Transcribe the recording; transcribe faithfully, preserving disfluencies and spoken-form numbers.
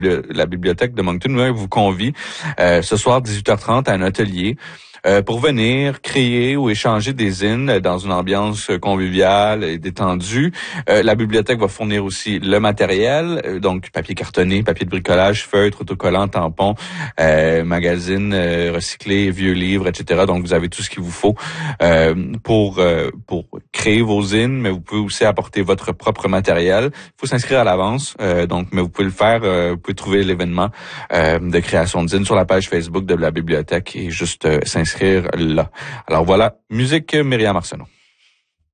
la bibliothèque de Moncton vous convie euh, ce soir dix-huit heures trente à un atelier euh, pour venir créer ou échanger des zines dans une ambiance conviviale et détendue. Euh, la bibliothèque va fournir aussi le matériel, euh, donc papier cartonné, papier de bricolage, feutres, autocollants, tampons, euh, magazines euh, recyclés, vieux livres, et cetera. Donc vous avez tout ce qu'il vous faut euh, pour euh, pour créer vos zines, mais vous pouvez aussi apporter votre propre matériel. Il faut s'inscrire à l'avance, euh, donc mais vous pouvez le faire, euh, vous pouvez trouver l'événement euh, de création de zines sur la page Facebook de la bibliothèque et juste euh, s'inscrire là. Alors voilà, musique Myriam Arsenault.